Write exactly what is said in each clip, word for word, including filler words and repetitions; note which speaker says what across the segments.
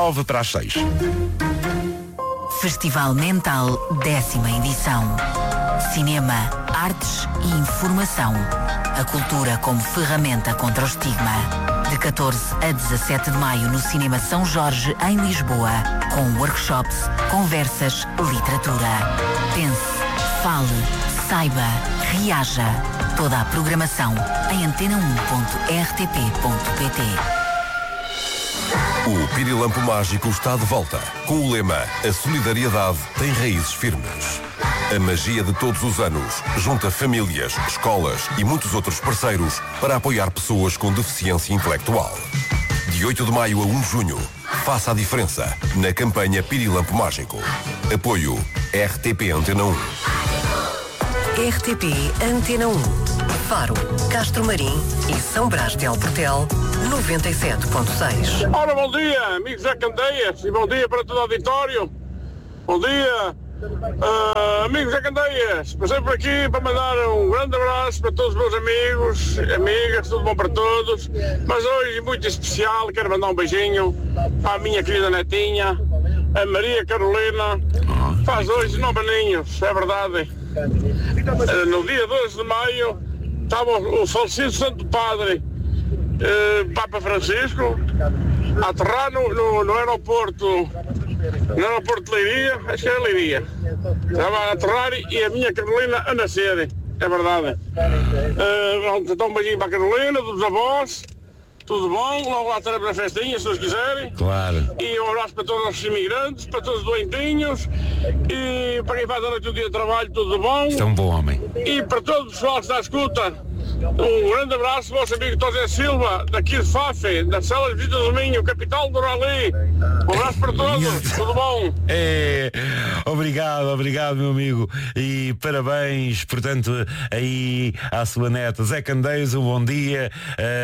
Speaker 1: nove para as seis.
Speaker 2: Festival Mental, décima edição. Cinema, artes e informação. A cultura como ferramenta contra o estigma. De catorze a dezassete de maio no Cinema São Jorge, em Lisboa. Com workshops, conversas, literatura. Pense, fale, saiba, reaja. Toda a programação em antena um ponto r t p ponto p t.
Speaker 3: O Pirilampo Mágico está de volta, com o lema A solidariedade tem raízes firmes. A magia de todos os anos junta famílias, escolas e muitos outros parceiros para apoiar pessoas com deficiência intelectual. De oito de maio a um de junho, faça a diferença na campanha Pirilampo Mágico. Apoio R T P Antena um.
Speaker 4: R T P Antena um. Faro, Castro Marim e São Brás de Alportel, noventa e sete ponto seis.
Speaker 5: Ora, bom dia, amigos da Candeias, e bom dia para todo o auditório. Bom dia, uh, amigos da Candeias. Passei por aqui para mandar um grande abraço para todos os meus amigos, amigas, tudo bom para todos. Mas hoje, muito especial, quero mandar um beijinho para a minha querida netinha, a Maria Carolina. Faz hoje nove aninhos, é verdade. Uh, no dia doze de maio, estava o falecido Santo Padre eh, Papa Francisco a aterrar no, no, no aeroporto no aeroporto de Leiria, acho que era Leiria. Estava a aterrar e a minha Carolina a nascer, é verdade. Uh, então um beijinho para a Carolina, dos avós, tudo bom, logo lá estaremos na festinha, se Deus quiserem.
Speaker 1: Claro.
Speaker 5: E um abraço para todos os imigrantes, para todos os doentinhos, e para quem faz a noite o dia de trabalho, tudo bom.
Speaker 1: Isto é um bom homem.
Speaker 5: E para todo o pessoal que está à escuta, um grande abraço, vosso amigo José Silva, daqui de Fafe, da Sala de Visita do Minho, capital do Rally. Um abraço para todos, tudo bom?
Speaker 1: É, obrigado, obrigado, meu amigo. E parabéns, portanto, aí à sua neta. Zé Candeias, um bom dia.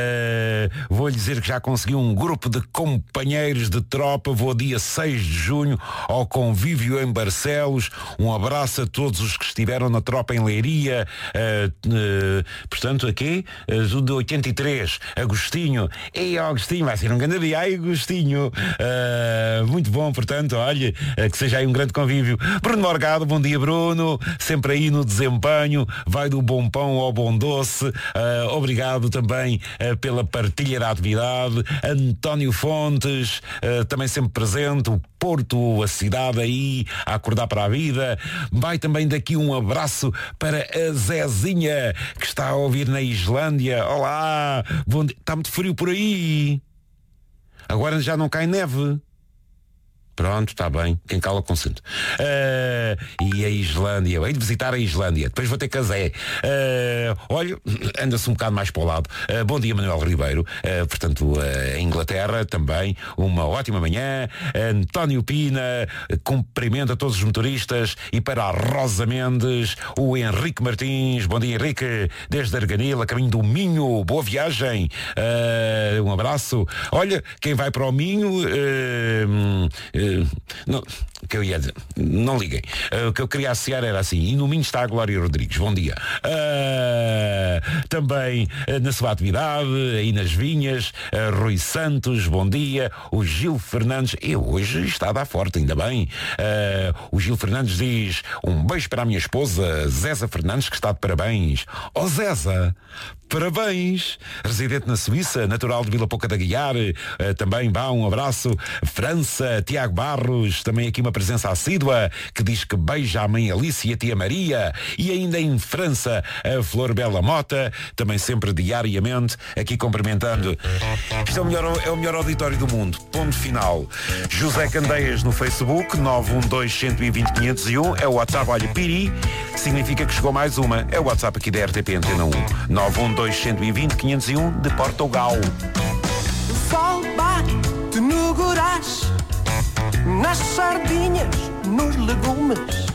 Speaker 1: Uh, Vou-lhe dizer que já consegui um grupo de companheiros de tropa. Vou dia seis de junho ao convívio em Barcelos. Um abraço a todos os que estiveram na tropa em Leiria. Uh, uh, portanto, aqui, uh, de oitenta e três, Agostinho. Ei, Agostinho, vai ser um grande dia. Ai, Agostinho. Uh, muito bom, portanto, olha, uh, que seja aí um grande convívio. Bruno Morgado, bom dia, Bruno. Sempre aí no desempenho. Vai do bom pão ao bom doce. Uh, obrigado também uh, pela partilha da atividade. António Fontes, uh, também sempre presente. O Porto, a cidade aí a acordar para a vida. Vai também daqui um abraço para a Zezinha, que está a ouvir na Islândia. Olá, bom dia. Está muito frio por aí. Agora já não cai neve. Pronto, está bem. Quem cala consente. Uh, e a Islândia. Hei de visitar a Islândia. Depois vou ter casé. Uh, olha, anda-se um bocado mais para o lado. Uh, bom dia, Manuel Ribeiro. Uh, portanto, uh, Inglaterra também. Uma ótima manhã. António Pina. Cumprimento a todos os motoristas. E para a Rosa Mendes, o Henrique Martins. Bom dia, Henrique. Desde Arganil, a caminho do Minho. Boa viagem. Uh, um abraço. Olha, quem vai para o Minho... Uh, uh, Não, o que eu ia dizer, não liguem. Uh, o que eu queria associar era assim: e no Minho está a Glória Rodrigues. Bom dia. Uh, também uh, na sua atividade, aí nas Vinhas, uh, Rui Santos, bom dia. O Gil Fernandes, eu hoje está a dar forte, ainda bem. Uh, o Gil Fernandes diz: um beijo para a minha esposa, Zéza Fernandes, que está de parabéns. Oh, Zéza, parabéns. Residente na Suíça, natural de Vila Pouca da Guiar, uh, também vá um abraço. França, Tiago Barros, também aqui uma presença assídua, que diz que beija a mãe Alice e a tia Maria. E ainda em França, a Flor Bela Mota, também sempre diariamente aqui cumprimentando. Isto é o melhor, é o melhor auditório do mundo. Ponto final. José Candeias no Facebook, nove um dois, um dois zero, quinhentos e um, é o WhatsApp. Olha, Piri, significa que chegou mais uma. É o WhatsApp aqui da R T P Antena um, nove um dois, um dois zero, quinhentos e um, de Portugal.
Speaker 6: O sol bate no Goraz, nas sardinhas, nos legumes.